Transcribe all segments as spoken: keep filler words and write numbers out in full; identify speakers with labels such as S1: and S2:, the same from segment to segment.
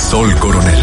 S1: Marisol Coronel.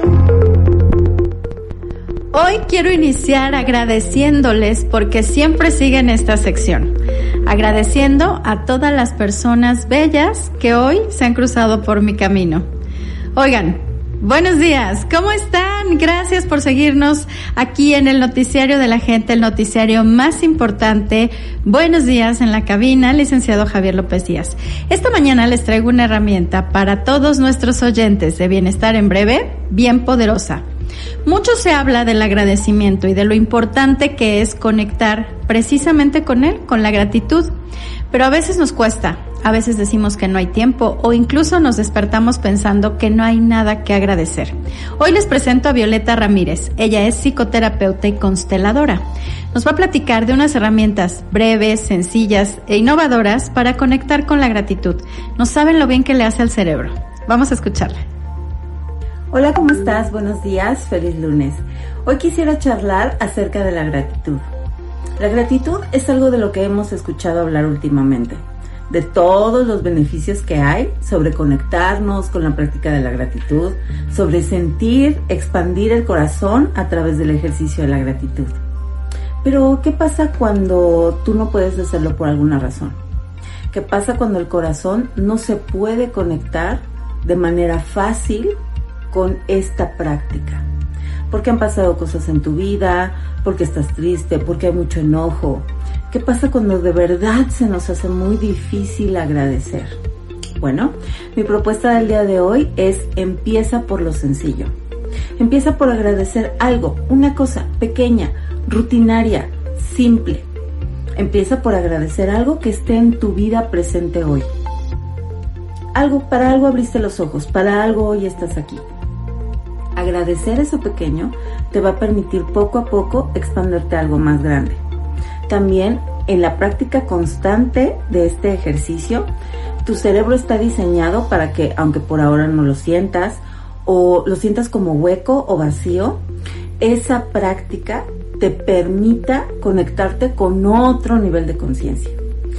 S2: Hoy quiero iniciar agradeciéndoles porque siempre siguen esta sección. Agradeciendo a todas las personas bellas que hoy se han cruzado por mi camino. Oigan, buenos días, ¿cómo están? Gracias por seguirnos aquí en el Noticiario de la Gente, el noticiario más importante. Buenos días en la cabina, licenciado Javier López Díaz. Esta mañana les traigo una herramienta para todos nuestros oyentes de Bienestar en Breve, bien poderosa. Mucho se habla del agradecimiento y de lo importante que es conectar precisamente con él, con la gratitud, pero a veces nos cuesta, a veces decimos que no hay tiempo o incluso nos despertamos pensando que no hay nada que agradecer. Hoy les presento a Violeta Ramírez, ella es psicoterapeuta y consteladora. Nos va a platicar de unas herramientas breves, sencillas e innovadoras para conectar con la gratitud. No saben lo bien que le hace al cerebro. Vamos a escucharla.
S3: Hola, ¿cómo estás? Buenos días, feliz lunes. Hoy quisiera charlar acerca de la gratitud. La gratitud es algo de lo que hemos escuchado hablar últimamente, de todos los beneficios que hay sobre conectarnos con la práctica de la gratitud, sobre sentir, expandir el corazón a través del ejercicio de la gratitud. Pero, ¿qué pasa cuando tú no puedes hacerlo por alguna razón? ¿Qué pasa cuando el corazón no se puede conectar de manera fácil con esta práctica? Porque han pasado cosas en tu vida, porque estás triste, porque hay mucho enojo. ¿Qué pasa cuando de verdad se nos hace muy difícil agradecer? Bueno, mi propuesta del día de hoy es empieza por lo sencillo. Empieza por agradecer algo, una cosa pequeña, rutinaria, simple. Empieza por agradecer algo que esté en tu vida presente hoy. Algo, para algo abriste los ojos, para algo hoy estás aquí. Agradecer eso pequeño te va a permitir poco a poco expanderte a algo más grande. También en la práctica constante de este ejercicio, tu cerebro está diseñado para que, aunque por ahora no lo sientas o lo sientas como hueco o vacío, esa práctica te permita conectarte con otro nivel de conciencia.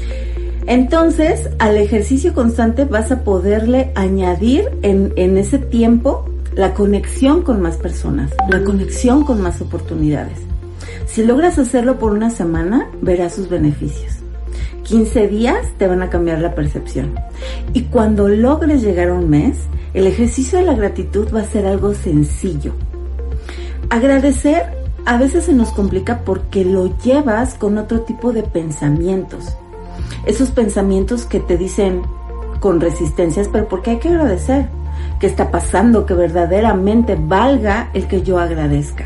S3: Entonces, al ejercicio constante vas a poderle añadir en, en ese tiempo la conexión con más personas, la conexión con más oportunidades. Si logras hacerlo por una semana, verás sus beneficios. quince días te van a cambiar la percepción. Y cuando logres llegar a un mes, el ejercicio de la gratitud va a ser algo sencillo. Agradecer a veces se nos complica porque lo llevas con otro tipo de pensamientos. Esos pensamientos que te dicen con resistencias, pero ¿por qué hay que agradecer? ¿Qué está pasando? Que verdaderamente valga el que yo agradezca.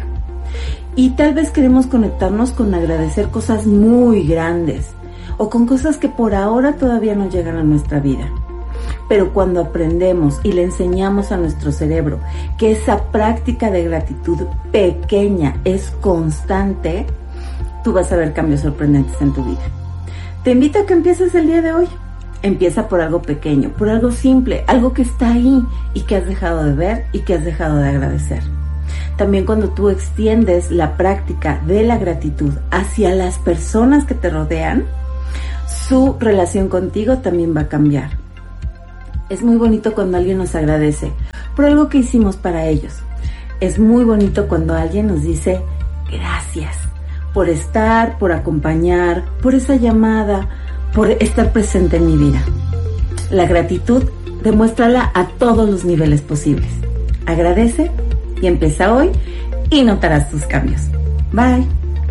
S3: Y tal vez queremos conectarnos con agradecer cosas muy grandes o con cosas que por ahora todavía no llegan a nuestra vida. Pero cuando aprendemos y le enseñamos a nuestro cerebro que esa práctica de gratitud pequeña es constante, tú vas a ver cambios sorprendentes en tu vida. Te invito a que empieces el día de hoy. Empieza por algo pequeño, por algo simple, algo que está ahí y que has dejado de ver y que has dejado de agradecer. También cuando tú extiendes la práctica de la gratitud hacia las personas que te rodean, su relación contigo también va a cambiar. Es muy bonito cuando alguien nos agradece por algo que hicimos para ellos. Es muy bonito cuando alguien nos dice gracias por estar, por acompañar, por esa llamada, por estar presente en mi vida. La gratitud, demuéstrala a todos los niveles posibles. Agradece y empieza hoy y notarás tus cambios. Bye.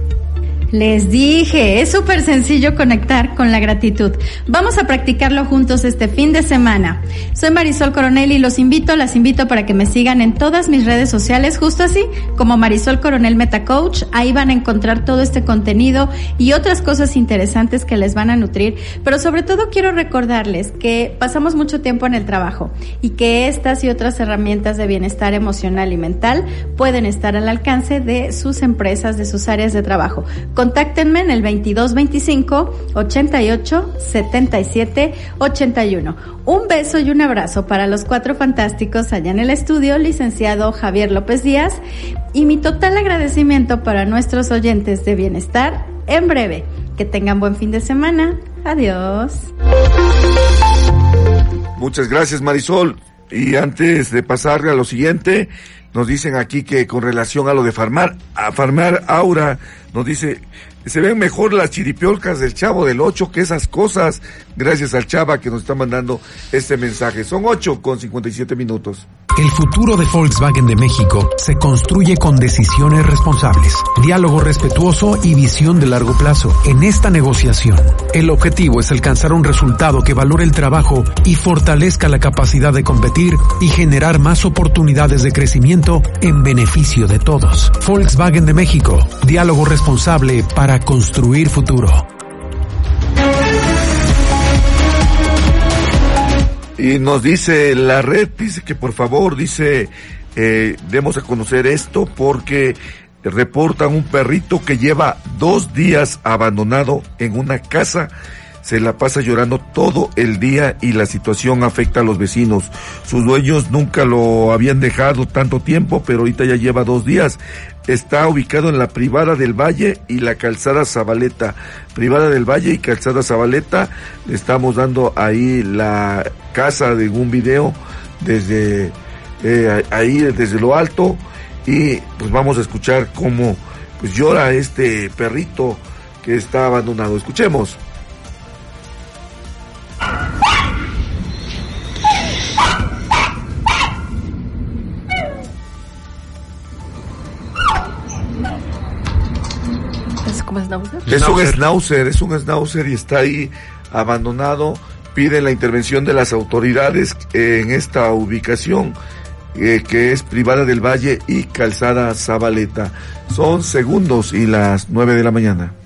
S2: Les dije, es súper sencillo conectar con la gratitud. Vamos a practicarlo juntos este fin de semana. Soy Marisol Coronel y los invito, las invito para que me sigan en todas mis redes sociales, justo así como Marisol Coronel Meta Coach. Ahí van a encontrar todo este contenido y otras cosas interesantes que les van a nutrir. Pero sobre todo quiero recordarles que pasamos mucho tiempo en el trabajo y que estas y otras herramientas de bienestar emocional y mental pueden estar al alcance de sus empresas, de sus áreas de trabajo. Contáctenme en el veintidós veinticinco ochenta y ocho setenta y siete ochenta y uno. Un beso y un abrazo para los cuatro fantásticos allá en el estudio, licenciado Javier López Díaz, y mi total agradecimiento para nuestros oyentes de Bienestar en Breve. Que tengan buen fin de semana. Adiós.
S1: Muchas gracias, Marisol. y antes de pasar a lo siguiente, nos dicen aquí que con relación a lo de Farmar, a Farmar Aura, nos dice, se ven mejor las chiripiolcas del Chavo del Ocho que esas cosas, gracias al Chava que nos está mandando este mensaje. Son ocho con cincuenta y siete minutos.
S4: El futuro de Volkswagen de México se construye con decisiones responsables, diálogo respetuoso y visión de largo plazo. En esta negociación, el objetivo es alcanzar un resultado que valore el trabajo y fortalezca la capacidad de competir y generar más oportunidades de crecimiento en beneficio de todos. Volkswagen de México, diálogo responsable para construir futuro.
S1: Y nos dice la red, dice que por favor, dice, eh, demos a conocer esto porque reportan un perrito que lleva dos días abandonado en una casa. Se la pasa llorando todo el día y la situación afecta a los vecinos. Sus dueños nunca lo habían dejado tanto tiempo, pero ahorita ya lleva dos días. Está ubicado en la Privada del Valle y la Calzada Zabaleta. Privada del Valle y Calzada Zabaleta. Le estamos dando ahí la casa de un video desde eh, ahí, desde lo alto. Y pues vamos a escuchar cómo pues llora este perrito que está abandonado. Escuchemos.
S2: ¿Es como schnauzer?
S1: Es un schnauzer, es un schnauzer y está ahí abandonado. Piden la intervención de las autoridades en esta ubicación, eh, que es Privada del Valle y Calzada Zabaleta. Son segundos y las nueve de la mañana.